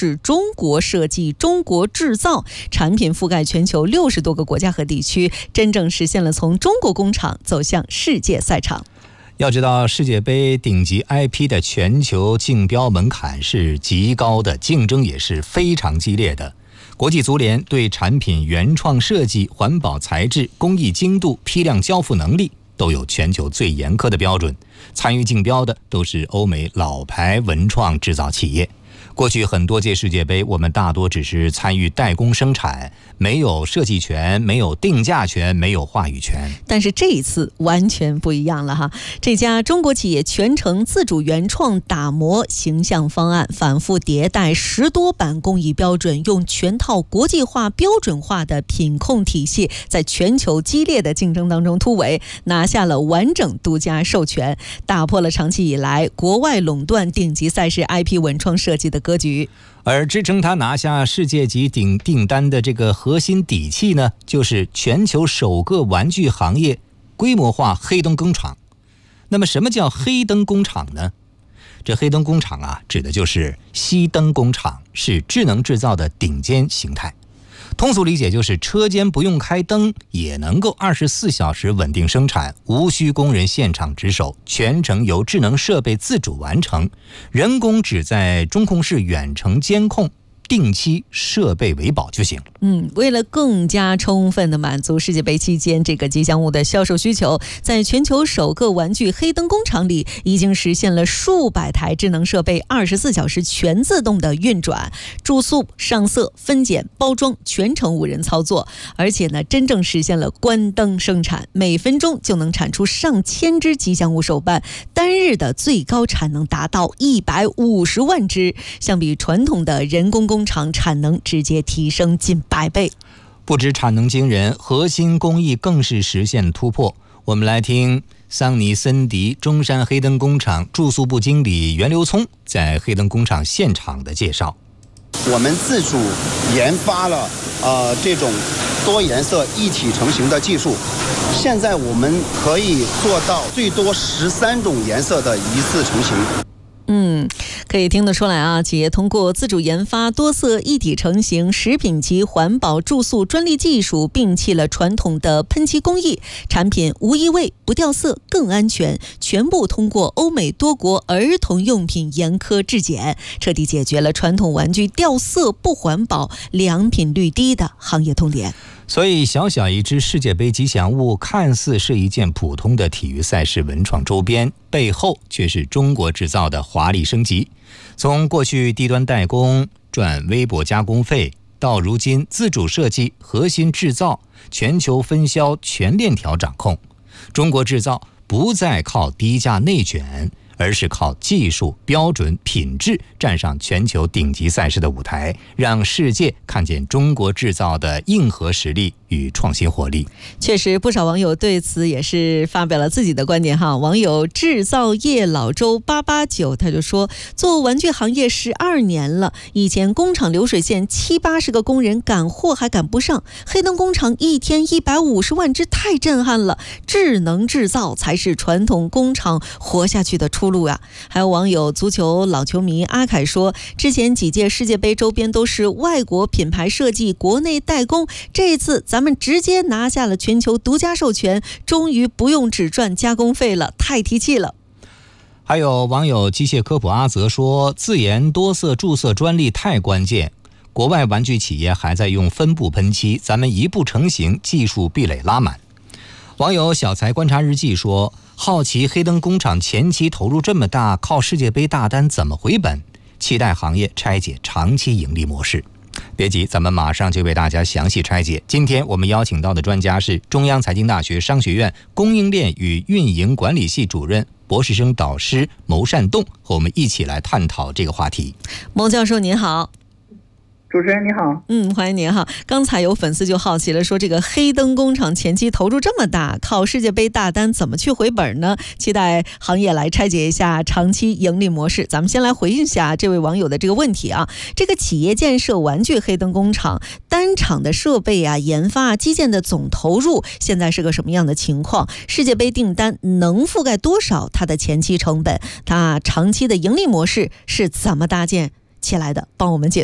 是中国设计、中国制造，产品覆盖全球60多个国家和地区，真正实现了从中国工厂走向世界赛场。 要知道，世界杯顶级 IP 的全球竞标门槛是极高的，竞争也是非常激烈的。国际足联对产品原创设计、环保材质、工艺精度、批量交付能力都有全球最严苛的标准。参与竞标的都是欧美老牌文创制造企业。过去很多届世界杯，我们大多只是参与代工生产，没有设计权，没有定价权，没有话语权。 但是这一次完全不一样了哈！这家中国企业全程自主原创打磨形象方案，反复迭代10多版工艺标准，用全套国际化标准化的品控体系，在全球激烈的竞争当中突围，拿下了完整独家授权，打破了长期以来国外垄断顶级赛事 IP 文创设计的格局。 而支撑他拿下世界级订单的这个核心底气呢，就是全球首个玩具行业规模化黑灯工厂。那么什么叫黑灯工厂呢？这黑灯工厂啊，指的就是熄灯工厂，是智能制造的顶尖形态。通俗理解就是车间不用开灯也能够24小时稳定生产，无需工人现场值守，全程由智能设备自主完成，人工只在中控室远程监控，定期设备维保就行。 为了更加充分的满足世界杯期间这个吉祥物的销售需求，在全球首个玩具黑灯工厂里，已经实现了数百台智能设备24小时全自动的运转，注塑、上色、分拣、包装全程无人操作，而且呢，真正实现了关灯生产，每分钟就能产出上千只吉祥物手办，单日的最高产能达到150万只，相比传统的人工工厂产能直接提升近100倍。 不止产能惊人，核心工艺更是实现突破。我们来听桑尼森迪中山黑灯工厂注塑部经理袁刘聪在黑灯工厂现场的介绍。 我们自主研发了这种多颜色一体成型的技术，现在我们可以做到最多13种颜色的一次成型。 可以听得出来啊，企业通过自主研发多色一体成型食品级环保注塑专利技术，摒弃了传统的喷漆工艺，产品无异味、不掉色、更安全，全部通过欧美多国儿童用品严苛质检，彻底解决了传统玩具掉色不环保、良品率低的行业痛点。 所以小小一只世界杯吉祥物看似是一件普通的体育赛事文创周边，背后却是中国制造的华丽升级。从过去低端代工赚微薄加工费，到如今自主设计、核心制造、全球分销全链条掌控，中国制造不再靠低价内卷，而是靠技术、标准、品质站上全球顶级赛事的舞台，让世界看见中国制造的硬核实力与创新活力。 确实，不少网友对此也是发表了自己的观点哈。网友制造业老周889他就说，做玩具行业12年了，以前工厂流水线70-80个工人赶货还赶不上，黑灯工厂一天150万只太震撼了，智能制造才是传统工厂活下去的出路啊。还有网友足球老球迷阿凯说，之前几届世界杯周边都是外国品牌设计，国内代工，这一次咱们直接拿下了全球独家授权，终于不用只赚加工费了，太提气了。 还有网友机械科普阿泽说，自研多色注色专利太关键，国外玩具企业还在用分布喷漆，咱们一步成型，技术壁垒拉满。网友小财观察日记说，好奇黑灯工厂前期投入这么大，靠世界杯大单怎么回本？期待行业拆解长期盈利模式。别急，咱们马上就为大家详细拆解。今天我们邀请到的专家是中央财经大学商学院供应链与运营管理系主任、博士生导师牟善栋，和我们一起来探讨这个话题。 牟教授您好。 主持人你好。 欢迎您哈。刚才有粉丝就好奇了，说这个黑灯工厂前期投入这么大，靠世界杯大单怎么去回本呢？期待行业来拆解一下长期盈利模式。咱们先来回应一下这位网友的这个问题啊。这个企业建设玩具黑灯工厂，单厂的设备啊、研发、基建的总投入现在是个什么样的情况？世界杯订单能覆盖多少它的前期成本？它长期的盈利模式是怎么搭建起来的？帮我们解